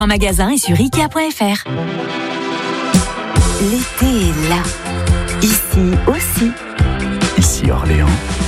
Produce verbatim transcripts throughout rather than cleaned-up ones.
En magasin et sur Ikea point F R. L'été est là. Ici aussi. Ici Orléans,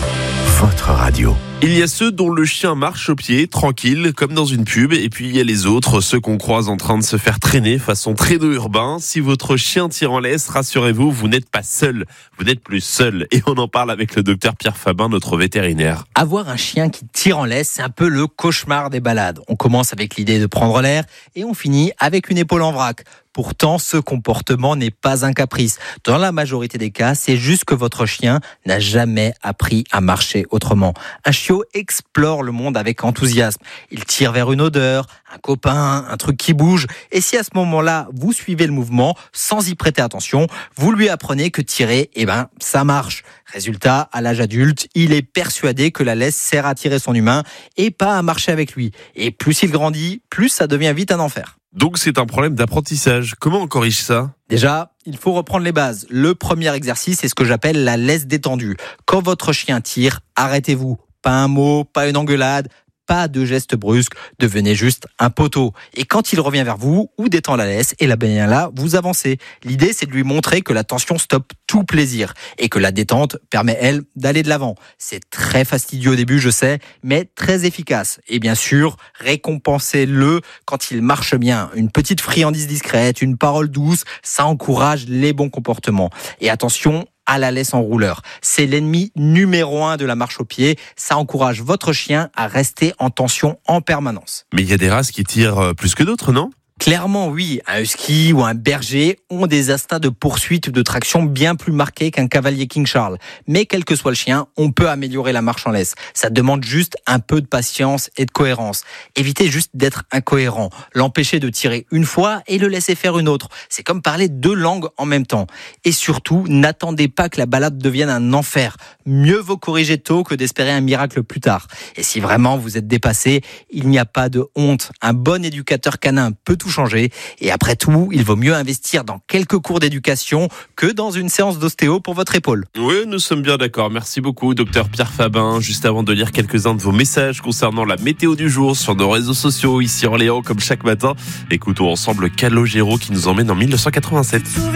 votre radio. Il y a ceux dont le chien marche au pied, tranquille, comme dans une pub. Et puis il y a les autres, ceux qu'on croise en train de se faire traîner façon traîneau urbain. Si votre chien tire en laisse, rassurez-vous, vous n'êtes pas seul. Vous n'êtes plus seul. Et on en parle avec le docteur Pierre Fabin, notre vétérinaire. Avoir un chien qui tire en laisse, c'est un peu le cauchemar des balades. On commence avec l'idée de prendre l'air et on finit avec une épaule en vrac. Pourtant, ce comportement n'est pas un caprice. Dans la majorité des cas, c'est juste que votre chien n'a jamais appris à marcher autrement. Un chiot explore le monde avec enthousiasme. Il tire vers une odeur, un copain, un truc qui bouge. Et si à ce moment-là, vous suivez le mouvement sans y prêter attention, vous lui apprenez que tirer, eh ben, ça marche. Résultat, à l'âge adulte, il est persuadé que la laisse sert à tirer son humain et pas à marcher avec lui. Et plus il grandit, plus ça devient vite un enfer. Donc c'est un problème d'apprentissage. Comment on corrige ça ? Déjà, il faut reprendre les bases. Le premier exercice, c'est ce que j'appelle la laisse détendue. Quand votre chien tire, arrêtez-vous. Pas un mot, pas une engueulade, pas de gestes brusques, devenez juste un poteau. Et quand il revient vers vous, ou détend la laisse, et là, bien là, vous avancez. L'idée, c'est de lui montrer que la tension stoppe tout plaisir, et que la détente permet, elle, d'aller de l'avant. C'est très fastidieux au début, je sais, mais très efficace. Et bien sûr, récompensez-le quand il marche bien. Une petite friandise discrète, une parole douce, ça encourage les bons comportements. Et attention, à la laisse en rouleur. C'est l'ennemi numéro un de la marche au pied. Ça encourage votre chien à rester en tension en permanence. Mais il y a des races qui tirent plus que d'autres, non ? Clairement, oui. Un husky ou un berger ont des instincts de poursuite ou de traction bien plus marqués qu'un cavalier King Charles. Mais quel que soit le chien, on peut améliorer la marche en laisse. Ça demande juste un peu de patience et de cohérence. Évitez juste d'être incohérent. L'empêcher de tirer une fois et le laisser faire une autre. C'est comme parler deux langues en même temps. Et surtout, n'attendez pas que la balade devienne un enfer. Mieux vaut corriger tôt que d'espérer un miracle plus tard. Et si vraiment vous êtes dépassé, il n'y a pas de honte. Un bon éducateur canin peut tout changer. Et après tout, il vaut mieux investir dans quelques cours d'éducation que dans une séance d'ostéo pour votre épaule. Oui, nous sommes bien d'accord. Merci beaucoup, docteur Pierre Fabin. Juste avant de lire quelques-uns de vos messages concernant la météo du jour sur nos réseaux sociaux ici en Orléans, comme chaque matin, écoutons ensemble Calogero qui nous emmène en mille neuf cent quatre-vingt-sept.